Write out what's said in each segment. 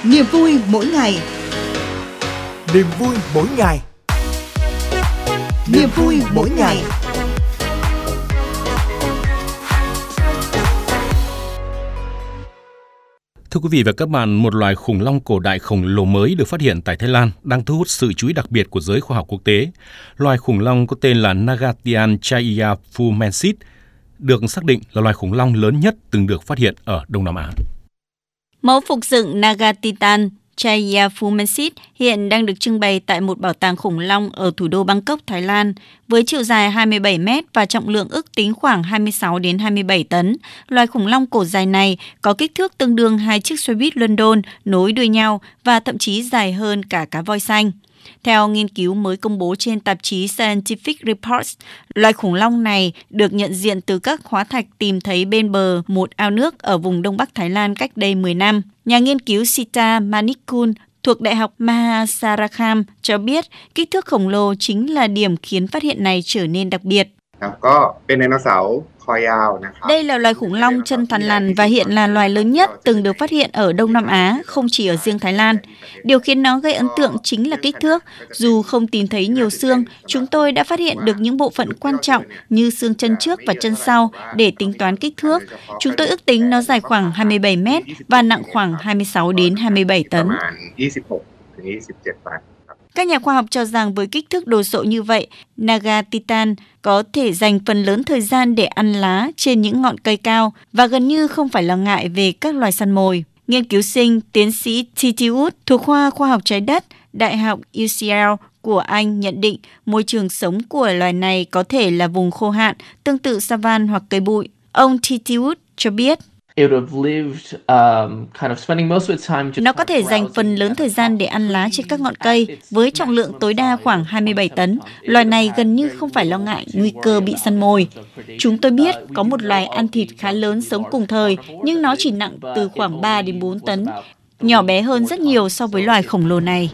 Niềm vui mỗi ngày. Niềm vui mỗi ngày. Niềm vui mỗi ngày. Thưa quý vị và các bạn, một loài khủng long cổ đại khổng lồ mới được phát hiện tại Thái Lan đang thu hút sự chú ý đặc biệt của giới khoa học quốc tế. Loài khủng long có tên là Nagatian chaiyafumensis được xác định là loài khủng long lớn nhất từng được phát hiện ở Đông Nam Á. Mẫu phục dựng Nagatian chaiyafumensis hiện đang được trưng bày tại một bảo tàng khủng long ở thủ đô Bangkok, Thái Lan. Với chiều dài 27 mét và trọng lượng ước tính khoảng 26 đến 27 tấn, loài khủng long cổ dài này có kích thước tương đương 2 chiếc xe buýt London nối đuôi nhau và thậm chí dài hơn cả cá voi xanh. Theo nghiên cứu mới công bố trên tạp chí Scientific Reports, loài khủng long này được nhận diện từ các hóa thạch tìm thấy bên bờ một ao nước ở vùng Đông Bắc Thái Lan cách đây 10 năm. Nhà nghiên cứu Sita Manikul thuộc Đại học Mahasarakham cho biết kích thước khổng lồ chính là điểm khiến phát hiện này trở nên đặc biệt. Đây là loài khủng long chân thằn lằn và hiện là loài lớn nhất từng được phát hiện ở Đông Nam Á, không chỉ ở riêng Thái Lan. Điều khiến nó gây ấn tượng chính là kích thước. Dù không tìm thấy nhiều xương, chúng tôi đã phát hiện được những bộ phận quan trọng như xương chân trước và chân sau để tính toán kích thước. Chúng tôi ước tính nó dài khoảng 27 mét và nặng khoảng 26 đến 27 tấn. Các nhà khoa học cho rằng với kích thước đồ sộ như vậy, Nagatian có thể dành phần lớn thời gian để ăn lá trên những ngọn cây cao và gần như không phải lo ngại về các loài săn mồi. Nghiên cứu sinh tiến sĩ T.T. Wood thuộc khoa khoa học trái đất, Đại học UCL của Anh nhận định môi trường sống của loài này có thể là vùng khô hạn, tương tự savan hoặc cây bụi. Ông T.T. Wood cho biết, nó có thể dành phần lớn thời gian để ăn lá trên các ngọn cây với trọng lượng tối đa khoảng 27 tấn. Loài này gần như không phải lo ngại nguy cơ bị săn mồi. Chúng tôi biết có một loài ăn thịt khá lớn sống cùng thời, nhưng nó chỉ nặng từ khoảng 3 đến 4 tấn, nhỏ bé hơn rất nhiều so với loài khổng lồ này.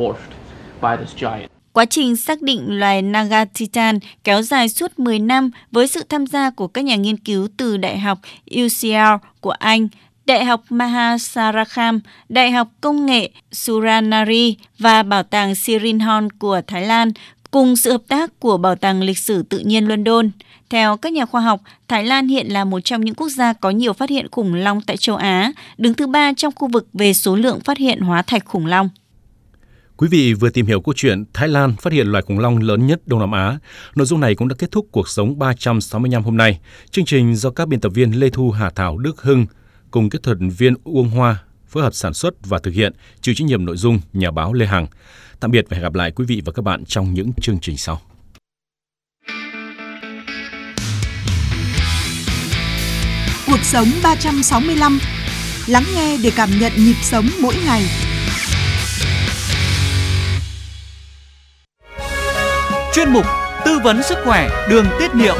Quá trình xác định loài Nagatian kéo dài suốt 10 năm với sự tham gia của các nhà nghiên cứu từ Đại học UCL của Anh, Đại học Mahasarakham, Đại học Công nghệ Suranari và Bảo tàng Sirinhorn của Thái Lan, cùng sự hợp tác của Bảo tàng Lịch sử Tự nhiên London. Theo các nhà khoa học, Thái Lan hiện là một trong những quốc gia có nhiều phát hiện khủng long tại châu Á, đứng thứ 3 trong khu vực về số lượng phát hiện hóa thạch khủng long. Quý vị vừa tìm hiểu câu chuyện Thái Lan phát hiện loài khủng long lớn nhất Đông Nam Á. Nội dung này cũng đã kết thúc Cuộc sống 365 hôm nay. Chương trình do các biên tập viên Lê Thu, Hà Thảo, Đức Hưng cùng kỹ thuật viên Uông Hoa phối hợp sản xuất và thực hiện, chịu trách nhiệm nội dung nhà báo Lê Hằng. Tạm biệt và hẹn gặp lại quý vị và các bạn trong những chương trình sau. Cuộc sống 365. Lắng nghe để cảm nhận nhịp sống mỗi ngày. Chuyên mục Tư vấn sức khỏe đường tiết niệu.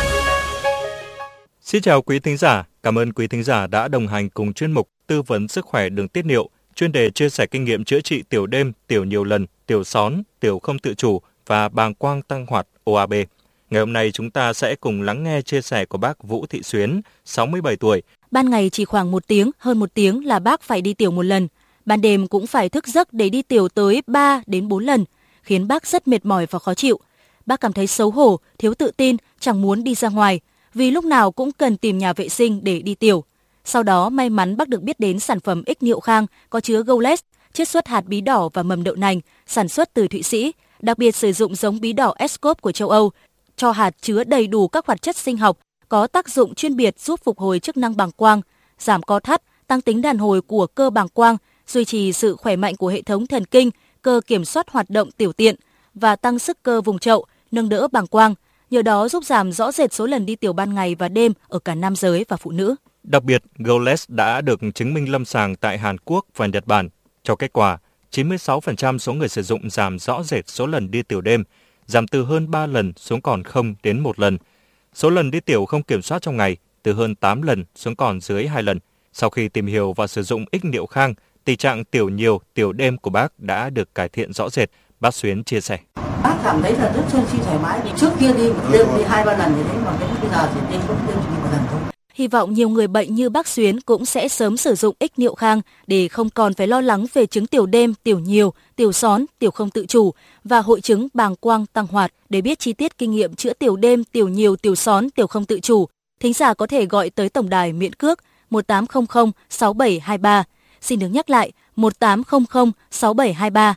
Xin chào quý thính giả, cảm ơn quý thính giả đã đồng hành cùng chuyên mục Tư vấn sức khỏe đường tiết niệu, chuyên đề chia sẻ kinh nghiệm chữa trị tiểu đêm, tiểu nhiều lần, tiểu són, tiểu không tự chủ và bàng quang tăng hoạt OAB. Ngày hôm nay chúng ta sẽ cùng lắng nghe chia sẻ của bác Vũ Thị Xuyến, 67 tuổi. Ban ngày chỉ khoảng 1 tiếng, hơn 1 tiếng là bác phải đi tiểu một lần. Ban đêm cũng phải thức giấc để đi tiểu tới 3 đến 4 lần, khiến bác rất mệt mỏi và khó chịu. Bác cảm thấy xấu hổ, thiếu tự tin, chẳng muốn đi ra ngoài, vì lúc nào cũng cần tìm nhà vệ sinh để đi tiểu. Sau đó may mắn bác được biết đến sản phẩm ích niệu khang có chứa Goles, chiết xuất hạt bí đỏ và mầm đậu nành, sản xuất từ Thụy Sĩ, đặc biệt sử dụng giống bí đỏ Escop của châu Âu, cho hạt chứa đầy đủ các hoạt chất sinh học, có tác dụng chuyên biệt giúp phục hồi chức năng bàng quang, giảm co thắt, tăng tính đàn hồi của cơ bàng quang, duy trì sự khỏe mạnh của hệ thống thần kinh, cơ kiểm soát hoạt động tiểu tiện và tăng sức cơ vùng chậu, nâng đỡ bàng quang, nhờ đó giúp giảm rõ rệt số lần đi tiểu ban ngày và đêm ở cả nam giới và phụ nữ. Đặc biệt, Goles đã được chứng minh lâm sàng tại Hàn Quốc và Nhật Bản. Cho kết quả, 96% số người sử dụng giảm rõ rệt số lần đi tiểu đêm, giảm từ hơn 3 lần xuống còn 0 đến 1 lần. Số lần đi tiểu không kiểm soát trong ngày từ hơn 8 lần xuống còn dưới 2 lần. Sau khi tìm hiểu và sử dụng ích niệu khang, tình trạng tiểu nhiều, tiểu đêm của bác đã được cải thiện rõ rệt. Bác Xuyến chia sẻ. Bác cảm thấy là rất chân chi thoải mái. Trước kia đi một đêm đi 2-3 lần như thế, mà bây giờ thì đêm chỉ đi 1 lần thôi. Hy vọng nhiều người bệnh như bác Xuyến cũng sẽ sớm sử dụng ích niệu khang để không còn phải lo lắng về chứng tiểu đêm, tiểu nhiều, tiểu són, tiểu không tự chủ và hội chứng bàng quang tăng hoạt. Để biết chi tiết kinh nghiệm chữa tiểu đêm, tiểu nhiều, tiểu són, tiểu không tự chủ, thính giả có thể gọi tới tổng đài miễn cước 1800 6723. Xin được nhắc lại 1800 6723.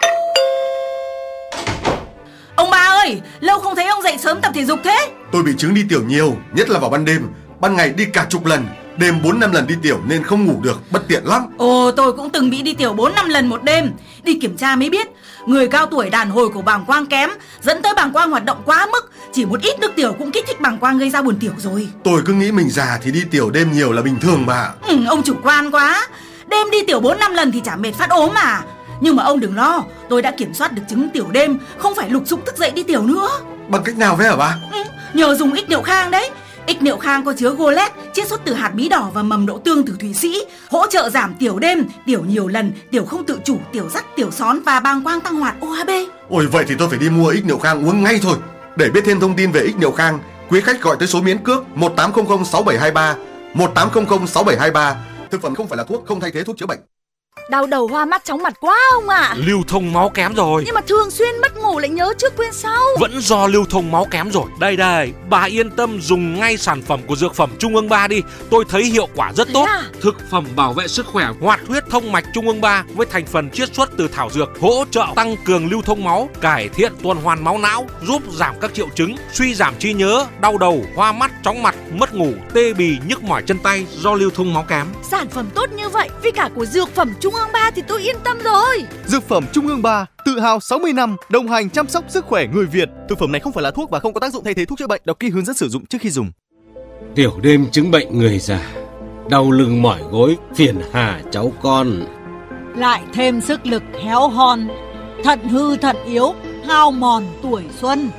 Ông ba ơi, lâu không thấy ông dậy sớm tập thể dục thế. Tôi bị chứng đi tiểu nhiều, nhất là vào ban đêm. Ban ngày đi cả chục lần, đêm 4-5 lần đi tiểu nên không ngủ được, bất tiện lắm. Ồ, tôi cũng từng bị đi tiểu 4-5 lần một đêm. Đi kiểm tra mới biết, người cao tuổi đàn hồi của bàng quang kém, dẫn tới bàng quang hoạt động quá mức. Chỉ một ít nước tiểu cũng kích thích bàng quang gây ra buồn tiểu rồi. Tôi cứ nghĩ mình già thì đi tiểu đêm nhiều là bình thường mà. Ông chủ quan quá. Đêm đi tiểu 4-5 lần thì chả mệt phát ốm mà. Nhưng mà ông đừng lo, tôi đã kiểm soát được chứng tiểu đêm, không phải lục sục thức dậy đi tiểu nữa. Bằng cách nào vậy hả bà? Nhờ dùng ích niệu khang đấy. Ích niệu khang có chứa golet, chiết xuất từ hạt bí đỏ và mầm đậu tương từ Thụy Sĩ, hỗ trợ giảm tiểu đêm, tiểu nhiều lần, tiểu không tự chủ, tiểu dắt, tiểu són và bàng quang tăng hoạt OHB. Ôi vậy thì tôi phải đi mua ích niệu khang uống ngay thôi. Để biết thêm thông tin về ích niệu khang, quý khách gọi tới số miễn cước 1800 6723, 1800 6723. Thực phẩm không phải là thuốc, không thay thế thuốc chữa bệnh. Đau đầu, hoa mắt, chóng mặt quá ông ạ. Lưu thông máu kém rồi. Nhưng mà thường xuyên mất ngủ lại nhớ trước quên sau. Vẫn do lưu thông máu kém rồi. Đây, bà yên tâm dùng ngay sản phẩm của Dược phẩm Trung ương 3 đi. Tôi thấy hiệu quả rất tốt. Thực phẩm bảo vệ sức khỏe hoạt huyết thông mạch Trung ương 3 với thành phần chiết xuất từ thảo dược, hỗ trợ tăng cường lưu thông máu, cải thiện tuần hoàn máu não, giúp giảm các triệu chứng suy giảm trí nhớ, đau đầu, hoa mắt, chóng mặt, mất ngủ, tê bì, nhức mỏi chân tay do lưu thông máu kém. Sản phẩm tốt như vậy vì cả của Dược phẩm Trung ương 3 thì tôi yên tâm rồi. Dược phẩm Trung ương 3 tự hào 60 năm đồng hành chăm sóc sức khỏe người Việt. Thực phẩm này không phải là thuốc và không có tác dụng thay thế thuốc chữa bệnh. Đọc kỹ hướng dẫn sử dụng trước khi dùng. Tiểu đêm chứng bệnh người già, đau lưng mỏi gối, phiền hà cháu con. Lại thêm sức lực héo hon, thận hư thận yếu, hao mòn tuổi xuân.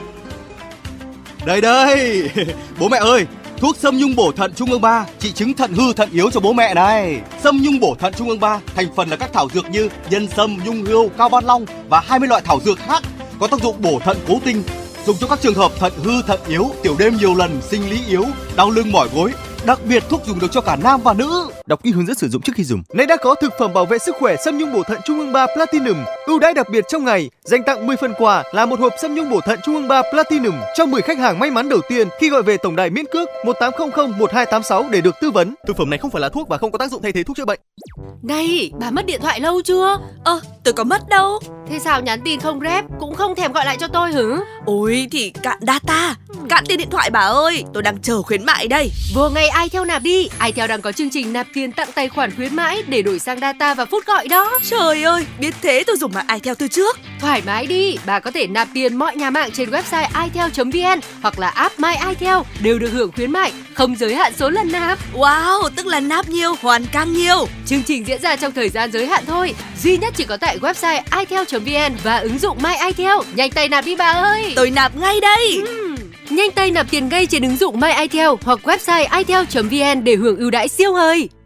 Đây, bố mẹ ơi, thuốc Sâm Nhung Bổ Thận Trung ương 3 trị chứng thận hư thận yếu cho bố mẹ này. Sâm Nhung Bổ Thận Trung ương 3 thành phần là các thảo dược như nhân sâm, nhung hươu, cao ban long và 20 loại thảo dược khác có tác dụng bổ thận cố tinh, dùng cho các trường hợp thận hư thận yếu, tiểu đêm nhiều lần, sinh lý yếu, đau lưng mỏi gối. Đặc biệt thuốc dùng được cho cả nam và nữ. Đọc kỹ hướng dẫn sử dụng trước khi dùng. Nay đã có thực phẩm bảo vệ sức khỏe Sâm Nhung Bổ Thận Trung ương 3 Platinum ưu đãi đặc biệt trong ngày, dành tặng 10 phần quà là một hộp Sâm Nhung Bổ Thận Trung ương 3 Platinum cho 10 khách hàng may mắn đầu tiên khi gọi về tổng đài miễn cước 1800 1286 để được tư vấn. Thực phẩm này không phải là thuốc và không có tác dụng thay thế thuốc chữa bệnh. Này, bà mất điện thoại lâu chưa? Tôi có mất đâu. Thế sao nhắn tin không rep, cũng không thèm gọi lại cho tôi hử? Ôi thì cạn data, cạn tiền điện thoại bà ơi, tôi đang chờ khuyến mại đây. Vô ngay iTel nạp đi, iTel đang có chương trình nạp tiền tặng tài khoản khuyến mãi để đổi sang data và phút gọi đó. Trời ơi, biết thế tôi dùng mạng iTel từ trước. Thoải mái đi, bà có thể nạp tiền mọi nhà mạng trên website itel.vn hoặc là app My iTel đều được hưởng khuyến mại, không giới hạn số lần nạp. Wow, tức là nạp nhiều, hoàn càng nhiều. Chương trình diễn ra trong thời gian giới hạn thôi, duy nhất chỉ có tại website itel.vn và ứng dụng My iTel. Nhanh tay nạp đi bà ơi. Tôi nạp ngay đây. Nhanh tay nạp tiền ngay trên ứng dụng My iTel hoặc website itel.vn để hưởng ưu đãi siêu hời.